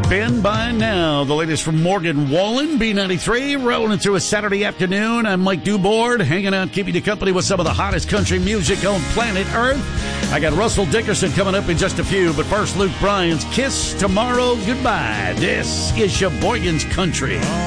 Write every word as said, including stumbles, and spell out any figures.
been by now. The latest from Morgan Wallen, B ninety-three, rolling through a Saturday afternoon. I'm Mike Dubord, hanging out, keeping you company with some of the hottest country music on planet Earth. I got Russell Dickerson coming up in just a few, but first, Luke Bryan's Kiss Tomorrow Goodbye. This is Sheboygan's Country.